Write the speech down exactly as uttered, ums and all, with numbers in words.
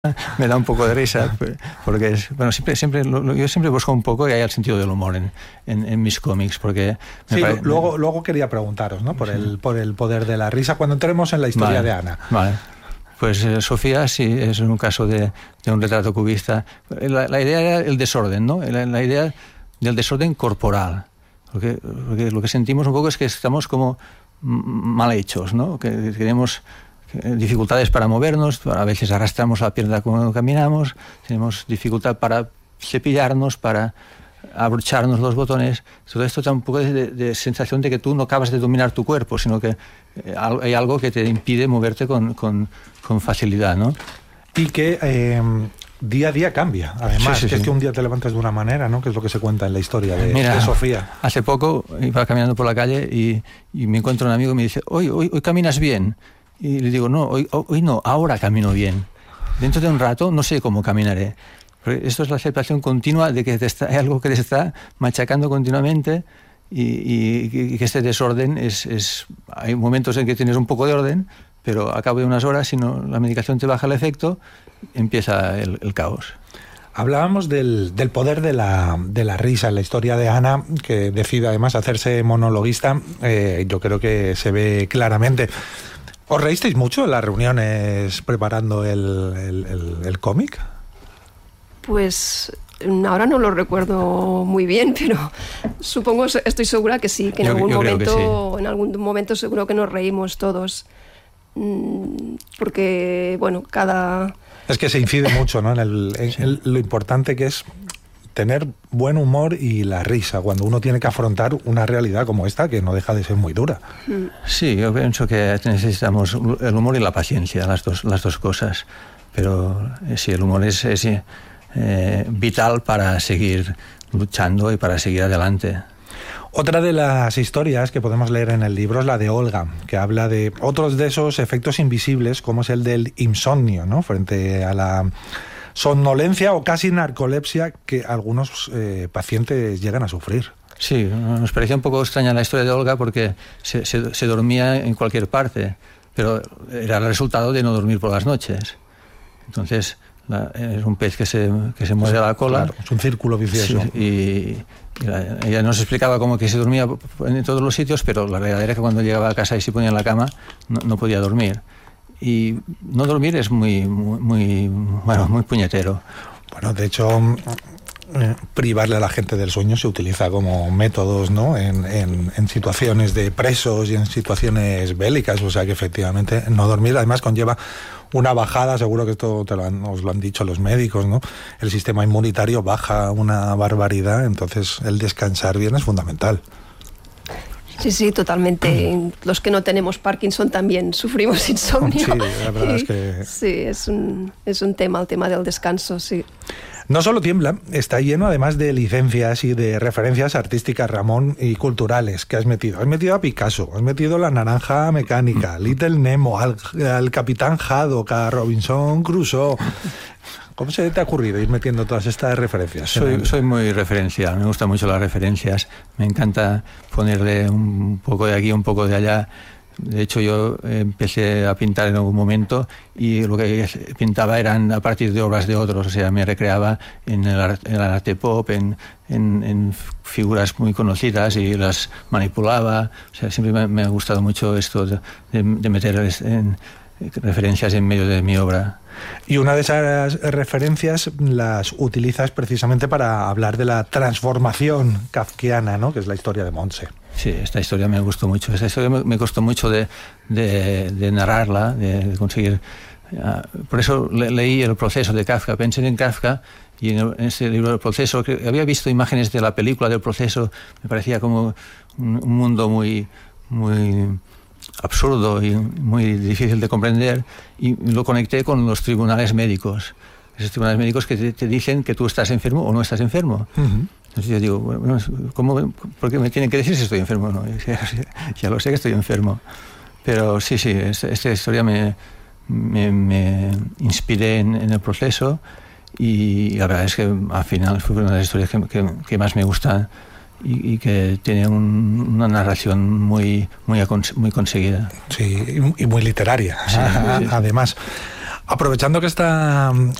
me da un poco de risa, porque es, bueno, siempre, siempre, yo siempre busco un poco y hay el sentido del humor en, en, en mis cómics, porque... Sí, pare... luego, luego quería preguntaros, ¿no? Por, sí. el, por el poder de la risa, cuando entremos en la historia vale, de Ana. Vale. Pues eh, Sofía sí es un caso de, de un retrato cubista. La, la idea era el desorden, ¿no? La, la idea del desorden corporal. Porque, porque lo que sentimos un poco es que estamos como mal hechos, ¿no? Que tenemos dificultades para movernos, a veces arrastramos la pierna cuando caminamos, tenemos dificultad para cepillarnos, para abrocharnos los botones. Todo esto da un poco de, de sensación de que tú no acabas de dominar tu cuerpo, sino que hay algo que te impide moverte con, con, con facilidad, ¿no? Y que eh, día a día cambia, además, sí, sí, que sí. es que un día te levantas de una manera, ¿no? Que es lo que se cuenta en la historia de, Mira, de Sofía. Hace poco iba caminando por la calle y, y me encuentro un amigo y me dice, hoy, hoy, hoy caminas bien. Y le digo, no, hoy, hoy no, ahora camino bien. Dentro de un rato no sé cómo caminaré. Pero esto es la aceptación continua de que te está, hay algo que te está machacando continuamente y, y, y que este desorden es, es... Hay momentos en que tienes un poco de orden, pero a cabo de unas horas, si no, la medicación te baja el efecto, empieza el, el caos. Hablábamos del, del poder de la, de la risa en la historia de Ana, que decide además hacerse monologuista. Eh, yo creo que se ve claramente. ¿Os reísteis mucho en las reuniones preparando el, el, el, el cómic? Pues ahora no lo recuerdo muy bien, pero supongo, estoy segura que sí, que en, yo, algún, yo momento, sí. en algún momento seguro que nos reímos todos. Porque, bueno, cada... Es que se incide mucho, ¿no? En, el, en sí. el, lo importante que es tener buen humor y la risa cuando uno tiene que afrontar una realidad como esta que no deja de ser muy dura. Sí, yo pienso que necesitamos el humor y la paciencia, las dos, las dos cosas. Pero sí, el humor es, es eh, vital para seguir luchando y para seguir adelante. Otra de las historias que podemos leer en el libro es la de Olga, que habla de otros de esos efectos invisibles, como es el del insomnio, ¿no? Frente a la somnolencia o casi narcolepsia que algunos eh, pacientes llegan a sufrir. Sí, nos parecía un poco extraña la historia de Olga porque se, se, se dormía en cualquier parte, pero era el resultado de no dormir por las noches. Entonces, la, es un pez que se, que se mueve a la cola. Claro, es un círculo vicioso. Sí, y, y la, ella nos explicaba cómo que se dormía en todos los sitios, pero la realidad era que cuando llegaba a casa y se ponía en la cama, no, no podía dormir. Y no dormir es muy, muy, muy, bueno, muy puñetero. Bueno, de hecho, eh, privarle a la gente del sueño se utiliza como métodos, ¿no? En, en, en situaciones de presos y en situaciones bélicas, o sea que efectivamente no dormir además conlleva una bajada, seguro que esto te lo han, os lo han dicho los médicos, ¿no? El sistema inmunitario baja una barbaridad, entonces el descansar bien es fundamental. Sí, sí, totalmente. Los que no tenemos Parkinson también sufrimos insomnio. Sí, la verdad es que... Sí, es un, es un tema, el tema del descanso, sí. No solo tiembla, está lleno además de licencias y de referencias artísticas, Ramón, y culturales que has metido. Has metido a Picasso, has metido la naranja mecánica, Little Nemo, al, al Capitán Haddock, a Robinson Crusoe. ¿Cómo se te ha ocurrido ir metiendo todas estas referencias? Soy, soy muy referencial, me gustan mucho las referencias, me encanta ponerle un poco de aquí, un poco de allá. De hecho, yo empecé a pintar en algún momento y lo que pintaba eran a partir de obras de otros, o sea, me recreaba en el arte, en el arte pop, en, en, en figuras muy conocidas y las manipulaba. O sea, siempre me, me ha gustado mucho esto de, de meter en, referencias en medio de mi obra. Y una de esas referencias las utilizas precisamente para hablar de la transformación kafkiana, ¿no? Que es la historia de Montse. Sí, esta historia me gustó mucho. Esta historia me, me costó mucho de, de, de narrarla, de, de conseguir... Uh, por eso le, leí El proceso de Kafka. Pensé en Kafka y en, el, en ese libro del proceso, que había visto imágenes de la película del proceso, me parecía como un, un mundo muy... muy absurdo y muy difícil de comprender, y lo conecté con los tribunales médicos. Esos tribunales médicos que te, te dicen que tú estás enfermo o no estás enfermo. Uh-huh. Entonces yo digo, bueno, ¿cómo, ¿por qué me tienen que decir si estoy enfermo o no? Ya, ya lo sé que estoy enfermo. Pero sí, sí, esta, esta historia me, me, me inspiré en, en el proceso y la verdad es que al final fue una de las historias que, que, que más me gusta y, y que tiene un, una narración muy, muy, muy conseguida. Sí, y muy literaria, sí, sí. Además. Aprovechando que está